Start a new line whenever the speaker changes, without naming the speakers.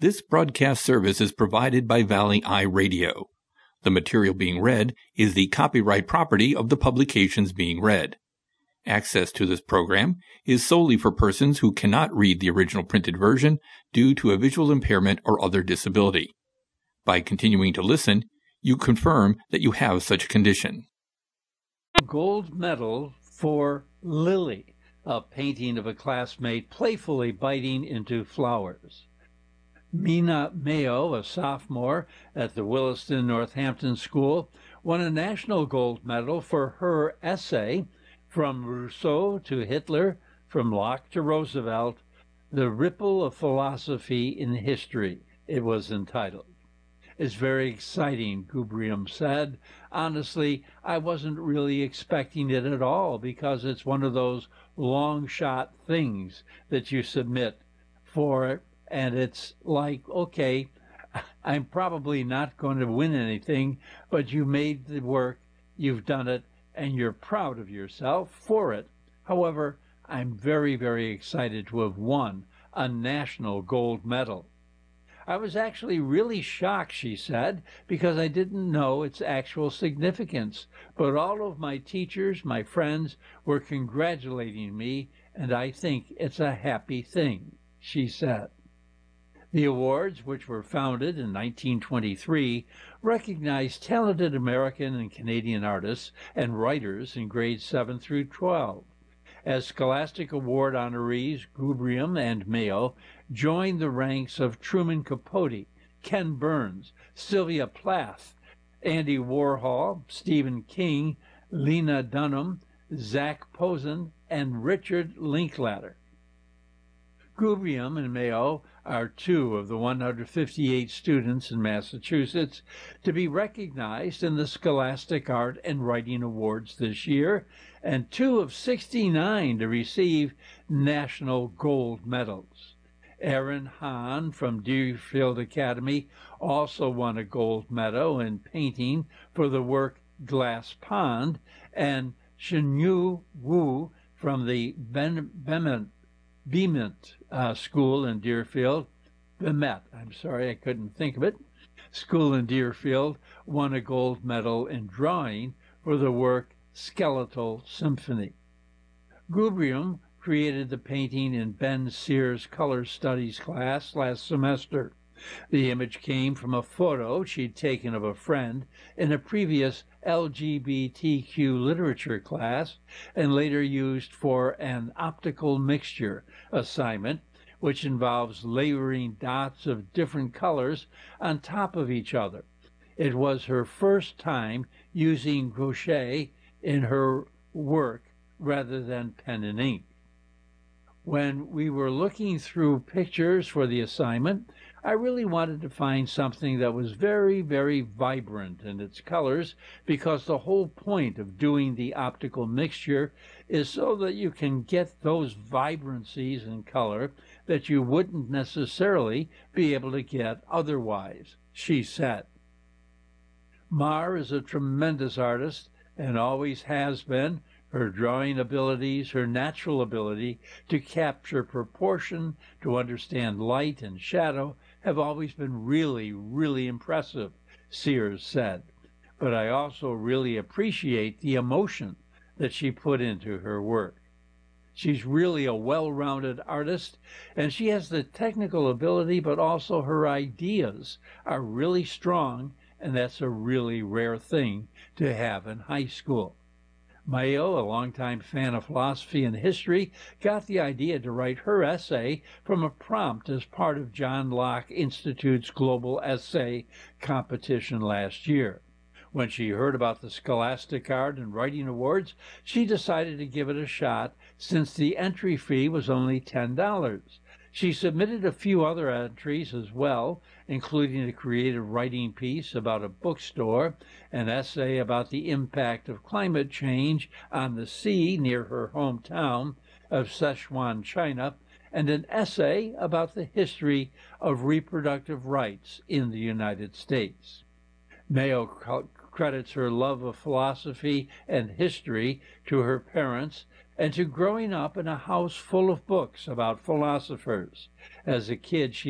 This broadcast service is provided by Valley Eye Radio. The material being read is the copyright property of the publications being read. Access to this program is solely for persons who cannot read the original printed version due to a visual impairment or other disability. By continuing to listen, you confirm that you have such a condition.
Gold medal for Lily, a painting of a classmate playfully biting into flowers. Mina Mayo, a sophomore at the Williston Northampton School, won a national gold medal for her essay, From Rousseau to Hitler, From Locke to Roosevelt, The Ripple of Philosophy in History, it was entitled. It's very exciting, Gubrium said. Honestly, I wasn't really expecting it at all because it's one of those long-shot things that you submit for, and it's like, okay, I'm probably not going to win anything, but you made the work, you've done it, and you're proud of yourself for it. However, I'm very, very excited to have won a national gold medal. I was actually really shocked, she said, because I didn't know its actual significance. But all of my teachers, my friends, were congratulating me, and I think it's a happy thing, she said. The awards, which were founded in 1923, recognize talented American and Canadian artists and writers in grades 7 through 12. As Scholastic Award honorees, Gubrium and Mayo joined the ranks of Truman Capote, Ken Burns, Sylvia Plath, Andy Warhol, Stephen King, Lena Dunham, Zach Posen, and Richard Linklater. Gubrium and Mayo are two of the 158 students in Massachusetts to be recognized in the Scholastic Art and Writing Awards this year, and two of 69 to receive national gold medals. Aaron Hahn from Deerfield Academy also won a gold medal in painting for the work Glass Pond, and Shenyu Wu from the Bemet School in Deerfield, School in Deerfield won a gold medal in drawing for the work Skeletal Symphony. Gubrium created the painting in Ben Sears' Color Studies class last semester. The image came from a photo she'd taken of a friend in a previous LGBTQ literature class and later used for an optical mixture assignment, which involves layering dots of different colors on top of each other. It was her first time using gouache in her work rather than pen and ink. When we were looking through pictures for the assignment, I really wanted to find something that was very, very vibrant in its colors, because the whole point of doing the optical mixture is so that you can get those vibrancies in color that you wouldn't necessarily be able to get otherwise, she said. Mar is a tremendous artist and always has been. Her drawing abilities, her natural ability to capture proportion, to understand light and shadow, have always been really, really impressive, Sears said. But I also really appreciate the emotion that she put into her work. She's really a well-rounded artist, and she has the technical ability, but also her ideas are really strong, and that's a really rare thing to have in high school. Mayo, a longtime fan of philosophy and history, got the idea to write her essay from a prompt as part of John Locke Institute's Global Essay Competition last year. When she heard about the Scholastic Art and Writing Awards, she decided to give it a shot since the entry fee was only $10. She submitted a few other entries as well, including a creative writing piece about a bookstore, an essay about the impact of climate change on the sea near her hometown of Sichuan, China, and an essay about the history of reproductive rights in the United States. Mayo credits her love of philosophy and history to her parents and to growing up in a house full of books about philosophers. As a kid, she